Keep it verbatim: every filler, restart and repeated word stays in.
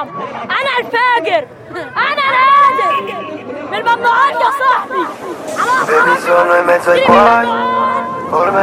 انا الفاجر، انا نادر من الممنوعات يا صاحبي. Bevi solo in mezzo ai guai.